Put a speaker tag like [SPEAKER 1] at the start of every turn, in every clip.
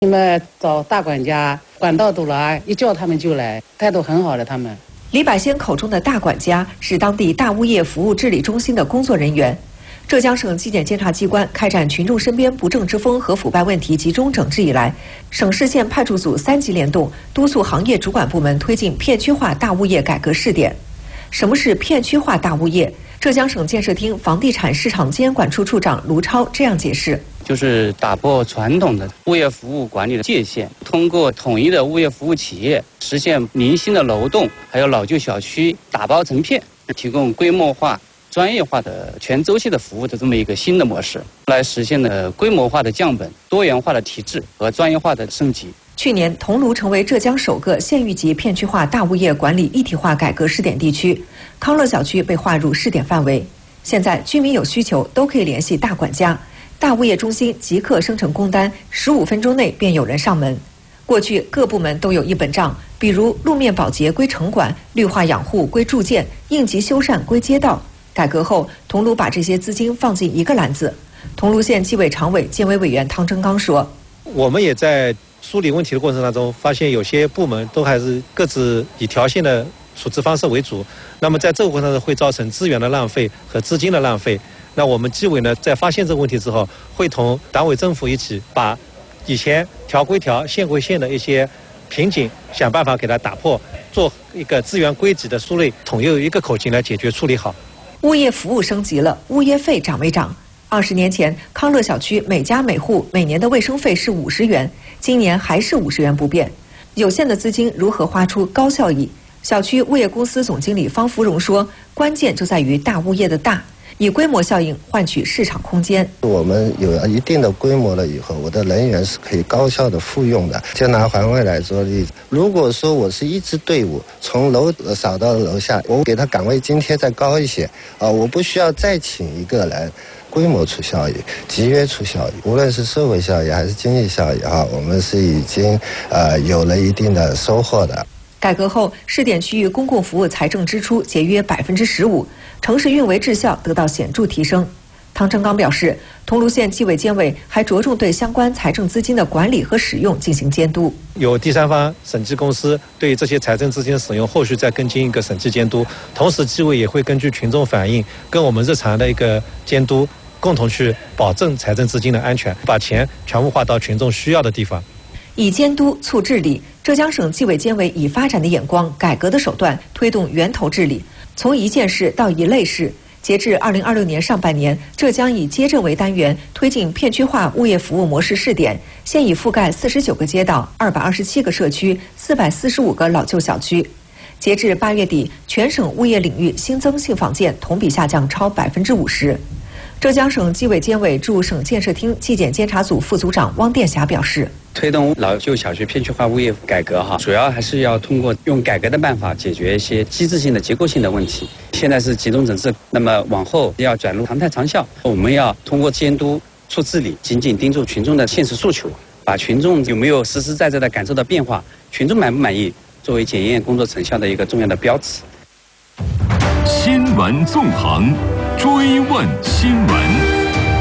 [SPEAKER 1] 你们找大管家，管道堵了，一叫他们就来，态度很好的他们。
[SPEAKER 2] 李百仙口中的大管家是当地大物业服务治理中心的工作人员。浙江省纪检监察机关开展群众身边不正之风和腐败问题集中整治以来，省市县派出组3级联动，督促行业主管部门推进片区化大物业改革试点。什么是片区化大物业？浙江省建设厅房地产市场监管处处长卢超这样解释：
[SPEAKER 3] 就是打破传统的物业服务管理的界限，通过统一的物业服务企业，实现零星的楼栋，还有老旧小区打包成片，提供规模化、专业化的全周期的服务的这么一个新的模式，来实现了规模化的降本、多元化的提质和专业化的升级。
[SPEAKER 2] 去年，桐庐成为浙江首个县域级片区化大物业管理一体化改革试点地区，康乐小区被划入试点范围。现在居民有需求都可以联系大管家，大物业中心即刻生成工单，15分钟内便有人上门。过去各部门都有一本账，比如路面保洁归城管，绿化养护归住建，应急修缮归街道。改革后，桐庐把这些资金放进一个篮子。桐庐县纪委常委、监委委员汤征刚说：“
[SPEAKER 4] 我们也在梳理问题的过程当中，发现有些部门都还是各自以条线的处置方式为主，那么在这个过程当中会造成资源的浪费和资金的浪费。那我们纪委呢，在发现这个问题之后，会同党委政府一起把以前条归条、线归线的一些瓶颈，想办法给它打破，做一个资源归集的梳理，统一一个口径来解决处理好。”
[SPEAKER 2] 物业服务升级了，物业费涨没涨？20年前，康乐小区每家每户每年的卫生费是50元，今年还是50元不变。有限的资金如何花出高效益？小区物业公司总经理方福荣说，关键就在于大物业的大，以规模效应换取市场空间。
[SPEAKER 5] 我们有一定的规模了以后，我的人员是可以高效的复用的。就拿环卫来做例子，如果说我是一支队伍从楼扫到楼下，我给他岗位津贴再高一些我不需要再请一个人。规模出效益，集约出效益，无论是社会效益还是经济效益我们是已经有了一定的收获的。
[SPEAKER 2] 改革后，试点区域公共服务财政支出节约15%，城市运维质效得到显著提升。汤征刚表示，桐庐县纪委监委还着重对相关财政资金的管理和使用进行监督，
[SPEAKER 4] 有第三方审计公司对这些财政资金的使用后续再跟进一个审计监督，同时纪委也会根据群众反映跟我们日常的一个监督，共同去保证财政资金的安全，把钱全部花到群众需要的地方。
[SPEAKER 2] 以监督促治理，浙江省纪委监委以发展的眼光、改革的手段推动源头治理，从一件事到一类事。截至2026年上半年，浙江以街镇为单元推进片区化物业服务模式试点，现已覆盖49个街道、227个社区、445个老旧小区。截至8月底，全省物业领域新增信访件同比下降超50%。浙江省纪委监委驻省建设厅纪检监察组副组长汪殿霞表示，
[SPEAKER 3] 推动老旧小区片区化物业改革主要还是要通过用改革的办法解决一些机制性的结构性的问题。现在是集中整治，那么往后要转入常态长效，我们要通过监督促治理，紧紧盯住群众的现实诉求，把群众有没有实实在在的感受到变化，群众满不满意作为检验工作成效的一个重要的标尺。
[SPEAKER 6] 新闻纵横，追问新闻。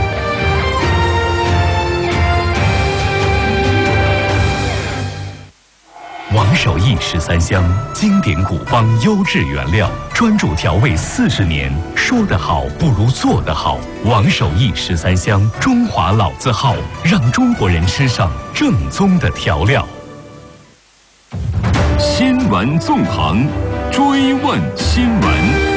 [SPEAKER 6] 王守义13香，经典古方，优质原料，专注调味40年。说得好不如做得好。王守义13香，中华老字号，让中国人吃上正宗的调料。新闻纵横，追问新闻。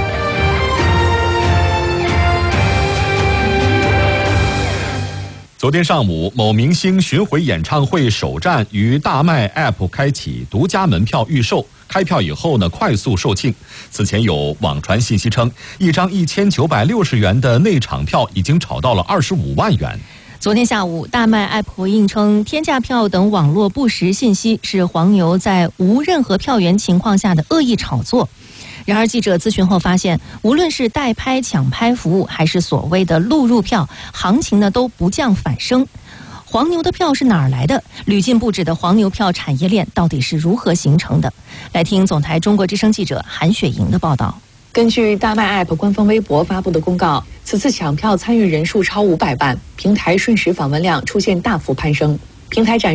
[SPEAKER 6] 昨天上午，某明星巡回演唱会首站于大麦 App 开启独家门票预售，开票以后快速售罄。此前有网传信息称，一张1960元的内场票已经炒到了25万元。
[SPEAKER 7] 昨天下午，大麦 App 回应称，天价票等网络不实信息是黄牛在无任何票源情况下的恶意炒作。然而，记者咨询后发现，无论是代拍、抢拍服务，还是所谓的录入票，行情都不降反升。黄牛的票是哪儿来的？屡禁不止的黄牛票产业链到底是如何形成的？来听总台中国之声记者韩雪莹的报道。
[SPEAKER 8] 根据大麦 App 官方微博发布的公告，此次抢票参与人数超500万，平台瞬时访问量出现大幅攀升。平台展